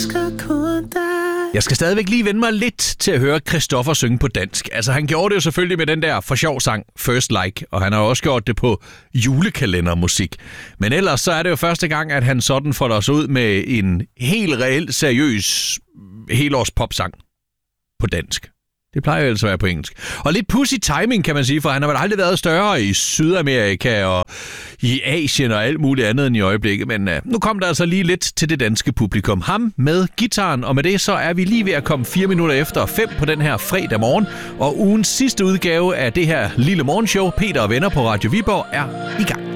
Jeg skal stadigvæk lige vende mig lidt til at høre Christoffer synge på dansk. Altså, han gjorde det jo selvfølgelig med den der for sjov sang First Like, og han har også gjort det på julekalendermusik. Men ellers så er det jo første gang, at han sådan får os ud med en helt reelt seriøs helårs popsang på dansk. Det plejer jo altså at være på engelsk. Og lidt pussy timing, kan man sige, for han har vel aldrig været større i Sydamerika og i Asien og alt muligt andet end i øjeblikket. Men nu kom der altså lige lidt til det danske publikum. Ham med gitaren, og med det så er vi lige ved at komme 4 minutter efter 5 på den her fredag morgen. Og ugens sidste udgave af det her lille morgenshow, Peter og Venner på Radio Viborg, er i gang.